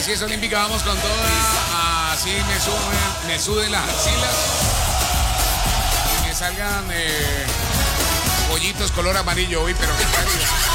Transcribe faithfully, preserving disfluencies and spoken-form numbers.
Así es, Olímpica, vamos con toda. Así me suben, me suden las axilas. Y me salgan eh, pollitos color amarillo hoy, pero qué calidad.